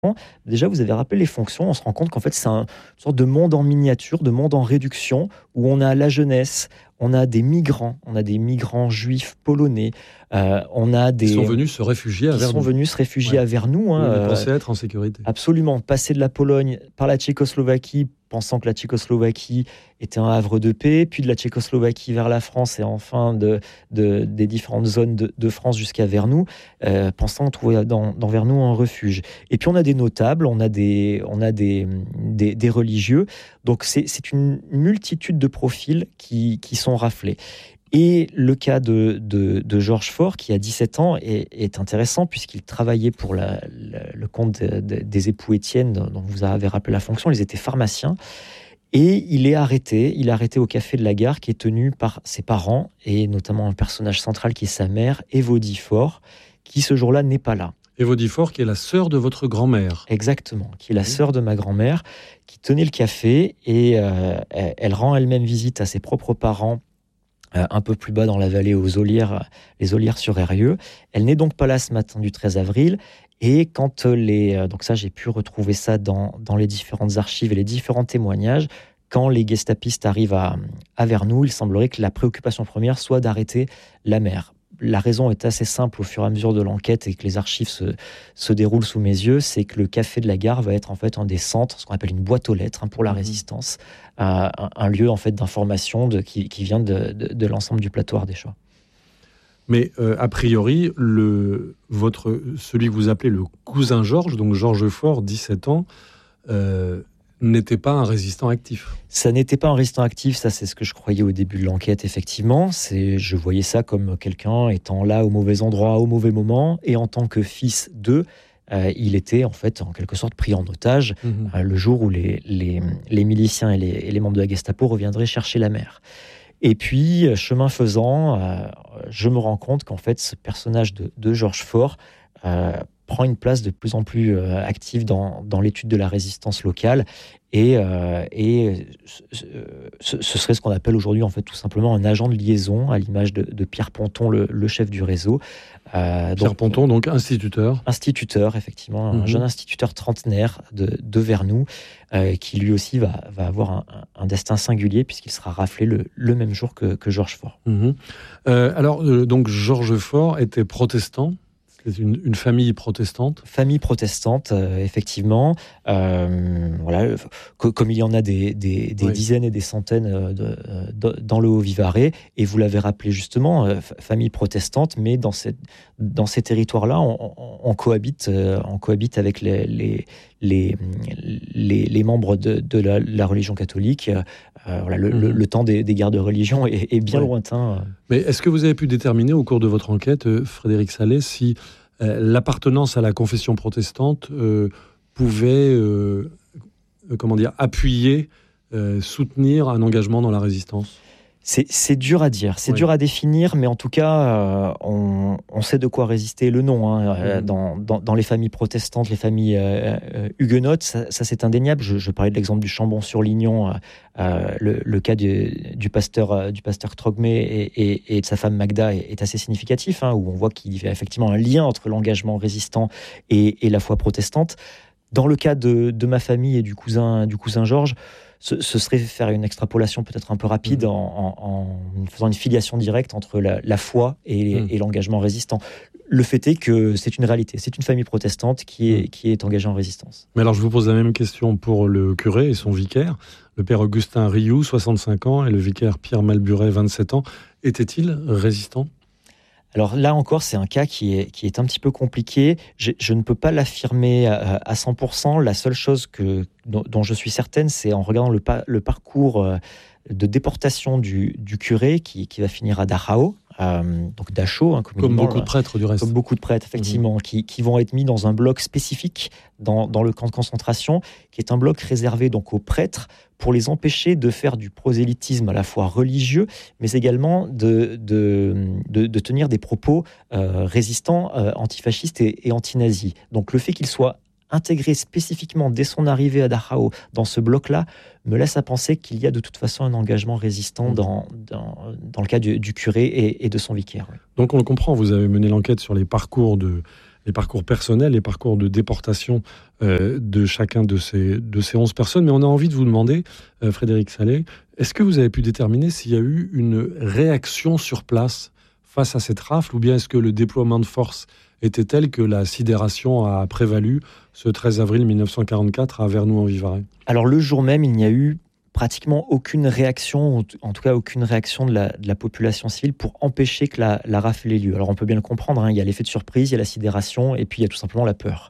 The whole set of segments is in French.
Déjà, vous avez rappelé les fonctions. On se rend compte qu'en fait, c'est une sorte de monde en miniature, de monde en réduction, où on a la jeunesse, on a des migrants juifs polonais, on a Ils sont des venus se réfugier à qui sont Vernou. venus se réfugier à Vernou. Où ils pensaient être en sécurité. Absolument, passer de la Pologne par la Tchécoslovaquie, pensant que la Tchécoslovaquie était un havre de paix, puis de la Tchécoslovaquie vers la France et enfin des différentes zones de France jusqu'à Vernou, pensant trouver dans Vernou un refuge. Et puis on a des notables, on a des religieux, donc c'est une multitude de profils qui sont raflés. Et le cas de Georges Faure, qui a 17 ans, est intéressant puisqu'il travaillait pour le compte des époux Étienne, dont vous avez rappelé la fonction. Ils étaient pharmaciens. Et il est arrêté au Café de la Gare, qui est tenu par ses parents, et notamment un personnage central qui est sa mère, Évodie Faure, qui ce jour-là n'est pas là. Évodie Faure, qui est la sœur de votre grand-mère. Exactement, qui est la sœur de ma grand-mère, qui tenait le café, et elle rend elle-même visite à ses propres parents, un peu plus bas dans la vallée, les Olières sur Eyrieux. Elle n'est donc pas là ce matin du 13 avril. Et quand donc ça, j'ai pu retrouver ça dans les différentes archives et les différents témoignages, quand les gestapistes arrivent à Vernou, il semblerait que la préoccupation première soit d'arrêter la mère. La raison est assez simple au fur et à mesure de l'enquête et que les archives se déroulent sous mes yeux, c'est que le Café de la Gare va être en fait un des centres, ce qu'on appelle une boîte aux lettres pour la résistance, un lieu en fait d'information qui vient de l'ensemble du plateau ardéchois. Mais a priori, celui que vous appelez le cousin Georges, donc Georges Faure, 17 ans, n'était pas un résistant actif. Ça n'était pas un résistant actif, ça c'est ce que je croyais au début de l'enquête, effectivement. Je voyais ça comme quelqu'un étant là au mauvais endroit, au mauvais moment, et en tant que fils d'eux, il était en fait en quelque sorte pris en otage le jour où les miliciens et les membres de la Gestapo reviendraient chercher la mère. Et puis, chemin faisant, je me rends compte qu'en fait, ce personnage de Georges Faure prend une place de plus en plus active dans l'étude de la résistance locale. Et ce serait ce qu'on appelle aujourd'hui en fait tout simplement un agent de liaison, à l'image de Pierre Ponton, le chef du réseau. Pierre Ponton, donc instituteur. Instituteur, effectivement, un jeune instituteur trentenaire de Vernou, qui lui aussi va avoir un destin singulier puisqu'il sera raflé le même jour que Georges Faure. Donc Georges Faure était protestant. C'est une famille protestante. Famille protestante, effectivement. Voilà, comme il y en a des dizaines et des centaines dans le Haut-Vivarais. Et vous l'avez rappelé justement, famille protestante, mais dans ces territoires-là, on cohabite avec les membres de la religion catholique. Voilà, le temps des guerres de religion est bien lointain. Mais est-ce que vous avez pu déterminer au cours de votre enquête, Frédéric Sallet, si l'appartenance à la confession protestante pouvait appuyer, soutenir un engagement dans la résistance ? C'est dur à dire, dur à définir, mais en tout cas, on sait de quoi résister le nom. Dans les familles protestantes, les familles huguenotes, ça c'est indéniable. Je parlais de l'exemple du Chambon-sur-Lignon, le cas du pasteur Trogmé et de sa femme Magda est assez significatif, où on voit qu'il y a effectivement un lien entre l'engagement résistant et la foi protestante. Dans le cas de ma famille et du cousin Georges, ce serait faire une extrapolation peut-être un peu rapide en faisant une filiation directe entre la foi et l'engagement résistant. Le fait est que c'est une réalité, c'est une famille protestante qui est engagée en résistance. Mais alors je vous pose la même question pour le curé et son vicaire, le père Augustin Rioux, 65 ans, et le vicaire Pierre Malburet, 27 ans. Étaient-ils résistants ? Alors là encore, c'est un cas qui est un petit peu compliqué. Je ne peux pas l'affirmer à 100%. La seule chose dont je suis certaine, c'est en regardant le parcours de déportation du curé qui va finir à Dachau. Donc Dachau, comme beaucoup de prêtres du reste. Comme beaucoup de prêtres, effectivement, qui vont être mis dans un bloc spécifique dans le camp de concentration, qui est un bloc réservé donc aux prêtres pour les empêcher de faire du prosélytisme à la fois religieux, mais également de tenir des propos résistants, antifascistes et antinazis. Donc le fait qu'il soit intégré spécifiquement dès son arrivée à Dachau dans ce bloc-là me laisse à penser qu'il y a de toute façon un engagement résistant dans le cas du curé et de son vicaire. Donc on le comprend, vous avez mené l'enquête sur les parcours les parcours personnels, les parcours de déportation de chacun de ces 11 personnes. Mais on a envie de vous demander, Frédéric Sallet, est-ce que vous avez pu déterminer s'il y a eu une réaction sur place face à cette rafle, ou bien est-ce que le déploiement de force était tel que la sidération a prévalu ce 13 avril 1944 à Vernoux-en-Vivarais? Alors le jour même, il n'y a eu pratiquement aucune réaction, en tout cas aucune réaction de la population civile pour empêcher que la rafle ait lieu. Alors on peut bien le comprendre, il y a l'effet de surprise, il y a la sidération et puis il y a tout simplement la peur.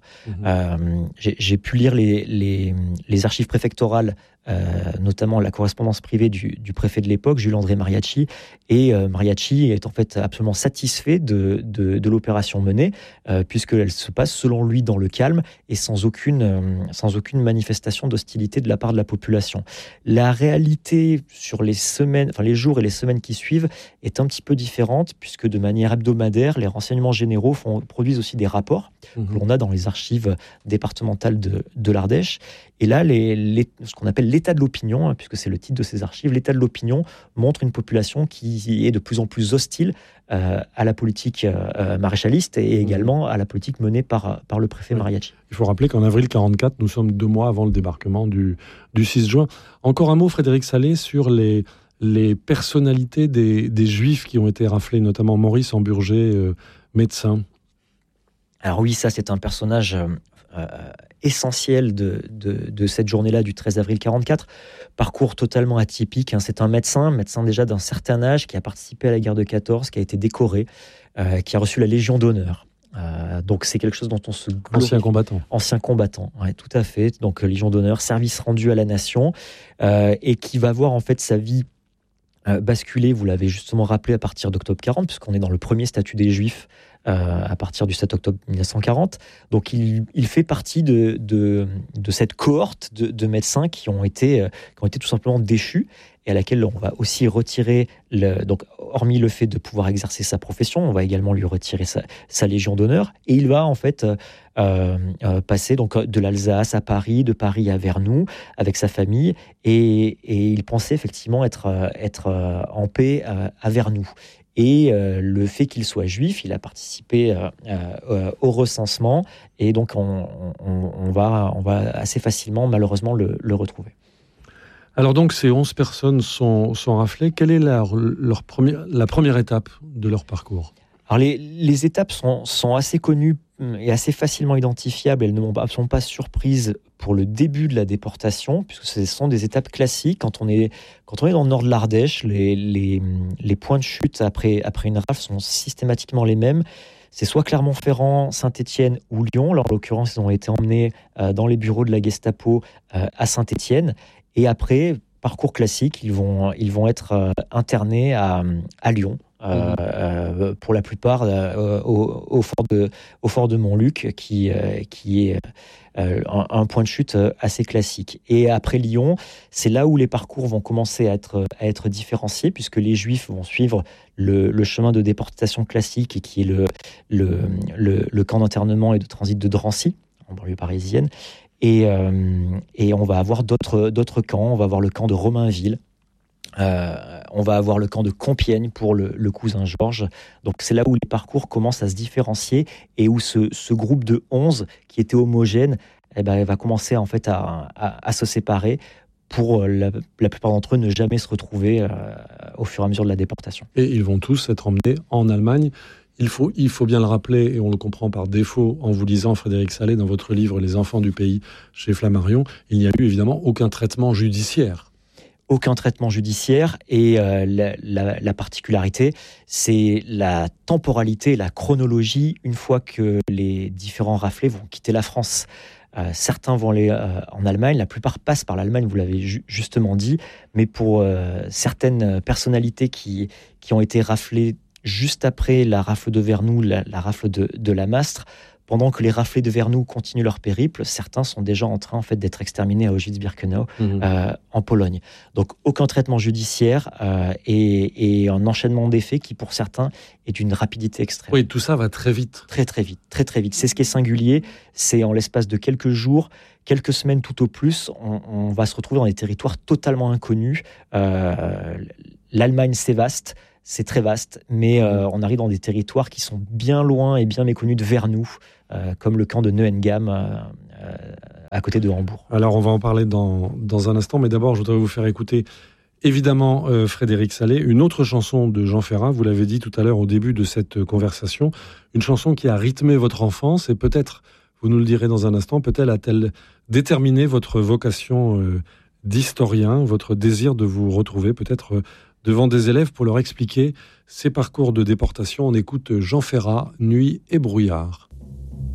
J'ai pu lire les archives préfectorales, notamment la correspondance privée du préfet de l'époque, Jules-André Mariachi, et Mariachi est en fait absolument satisfait de l'opération menée, puisqu'elle se passe selon lui dans le calme et sans aucune manifestation d'hostilité de la part de la population. La réalité sur les jours et les semaines qui suivent est un petit peu différente, puisque de manière hebdomadaire, les renseignements généraux produisent aussi des rapports que l'on a dans les archives départementales de l'Ardèche. Et là, ce qu'on appelle l'état de l'opinion, puisque c'est le titre de ces archives, l'état de l'opinion montre une population qui est de plus en plus hostile à la politique maréchaliste et également à la politique menée par le préfet Mariachi. Il faut rappeler qu'en avril 1944, nous sommes 2 mois avant le débarquement du 6 juin. Encore un mot, Frédéric Sallet, sur les personnalités des Juifs qui ont été raflés, notamment Maurice Amburger, médecin. Alors oui, ça c'est un personnage essentiel de cette journée-là du 13 avril 1944. Parcours totalement atypique. C'est un médecin déjà d'un certain âge, qui a participé à la guerre de 14, qui a été décoré, qui a reçu la Légion d'honneur. Donc c'est quelque chose dont on se glorifie. Ancien combattant, ouais, tout à fait. Donc Légion d'honneur, service rendu à la nation, et qui va voir en fait sa vie basculer, vous l'avez justement rappelé, à partir d'octobre 40, puisqu'on est dans le premier statut des Juifs à partir du 7 octobre 1940. Donc il fait partie de cette cohorte de médecins qui ont été tout simplement déchus, et à laquelle on va aussi retirer, donc hormis le fait de pouvoir exercer sa profession, on va également lui retirer sa Légion d'honneur, et il va en fait passer donc de l'Alsace à Paris, de Paris à Vernoux avec sa famille, et il pensait effectivement être en paix à Vernoux. Et le fait qu'il soit juif, il a participé au recensement, et donc on va assez facilement malheureusement le retrouver. Alors donc ces 11 personnes sont raflées. Quelle est la première étape de leur parcours ? Alors les étapes sont assez connues et assez facilement identifiables. Elles ne sont pas surprises pour le début de la déportation, puisque ce sont des étapes classiques. Quand on est dans le nord de l'Ardèche, les points de chute après une rafle sont systématiquement les mêmes. C'est soit Clermont-Ferrand, Saint-Étienne ou Lyon. Là, en l'occurrence, ils ont été emmenés dans les bureaux de la Gestapo à Saint-Étienne. Et après, parcours classique, ils vont être internés à Lyon. Pour la plupart au fort de Montluc, qui est un point de chute assez classique. Et après Lyon, c'est là où les parcours vont commencer à être différenciés, puisque les Juifs vont suivre le chemin de déportation classique, et qui est le camp d'internement et de transit de Drancy, en banlieue parisienne. Et on va avoir d'autres camps. On va avoir le camp de Romainville. On va avoir le camp de Compiègne pour le cousin Georges. Donc c'est là où les parcours commencent à se différencier, et où ce groupe de 11 qui était homogène, va commencer en fait à se séparer, pour la plupart d'entre eux ne jamais se retrouver au fur et à mesure de la déportation. Et ils vont tous être emmenés en Allemagne. Il faut bien le rappeler, et on le comprend par défaut en vous lisant, Frédéric Sallet, dans votre livre « Les enfants du pays » chez Flammarion, il n'y a eu évidemment aucun traitement judiciaire. Aucun traitement judiciaire, et la particularité, c'est la temporalité, la chronologie, une fois que les différents raflés vont quitter la France. Certains vont aller en Allemagne, la plupart passent par l'Allemagne, vous l'avez justement dit, mais pour certaines personnalités qui ont été raflées juste après la rafle de Vernoux, la rafle de la Mastre, pendant que les raflés de Vernoux continuent leur périple, certains sont déjà en train en fait d'être exterminés à Auschwitz-Birkenau en Pologne. Donc aucun traitement judiciaire et un enchaînement des faits qui pour certains est d'une rapidité extrême. Oui, tout ça va très vite. Très vite. C'est ce qui est singulier, c'est en l'espace de quelques jours, quelques semaines tout au plus, on va se retrouver dans des territoires totalement inconnus. L'Allemagne sévaste. c'est très vaste, mais on arrive dans des territoires qui sont bien loin et bien méconnus de vers nous, comme le camp de Neuengamme, à côté de Hambourg. Alors, on va en parler dans un instant, mais d'abord, je voudrais vous faire écouter, évidemment, Frédéric Sallet, une autre chanson de Jean Ferrat, vous l'avez dit tout à l'heure au début de cette conversation, une chanson qui a rythmé votre enfance, et peut-être, vous nous le direz dans un instant, peut-être a-t-elle déterminé votre vocation d'historien, votre désir de vous retrouver peut-être devant des élèves pour leur expliquer ces parcours de déportation. On écoute Jean Ferrat, Nuit et brouillard.